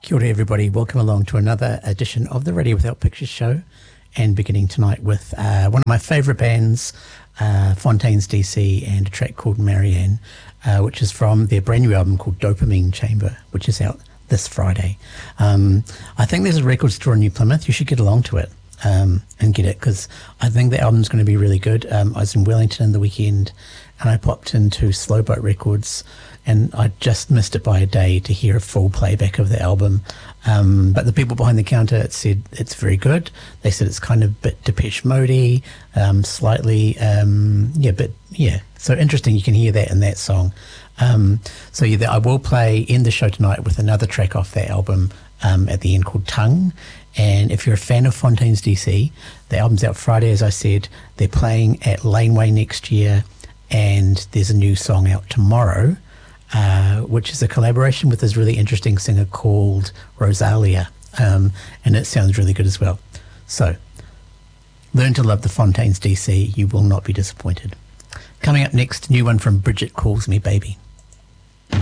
Kia ora everybody, welcome along to another edition of the Radio Without Pictures show, and beginning tonight with one of my favourite bands, Fontaines DC, and a track called Marianne, which is from their brand new album called Dopamine Chamber, which is out this Friday. I think there's a record store in New Plymouth. You should get along to it and get it, because I think the album's going to be really good. I was in Wellington in the weekend and I popped into Slow Boat Records, and I just missed it by a day to hear a full playback of the album. But the people behind the counter said it's very good. They said it's kind of a bit Depeche Mode-y, slightly, So interesting, you can hear that in that song. I will end the show tonight with another track off that album at the end called Tongue. And if you're a fan of Fontaines DC, the album's out Friday, as I said. They're playing at Laneway next year, and there's a new song out tomorrow, which is a collaboration with this really interesting singer called Rosalia, and it sounds really good as well. So, learn to love the Fontaines DC. You will not be disappointed. Coming up next, new one from Bridget Calls Me Baby.